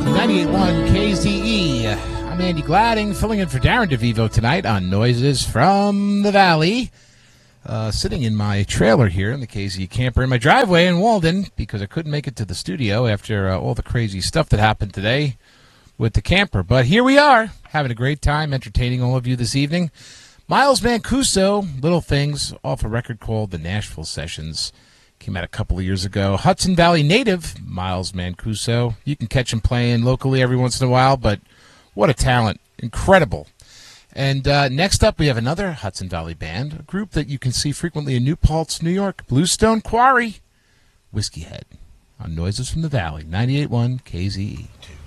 98.1 KZE. I'm Andy Gladding, filling in for Darren DeVivo tonight on Noises from the Valley. Sitting in my trailer here in the KZE camper in my driveway in Walden because I couldn't make it to the studio after all the crazy stuff that happened today with the camper. But here we are, having a great time entertaining all of you this evening. Miles Mancuso, Little Things, off a record called The Nashville Sessions. Came out a couple of years ago. Hudson Valley native, Miles Mancuso. You can catch him playing locally every once in a while, but what a talent. Incredible. And next up, we have another Hudson Valley band, a group that you can see frequently in New Paltz, New York, Bluestone Quarry, Whiskey Head, on Noises from the Valley, 98.1 KZE.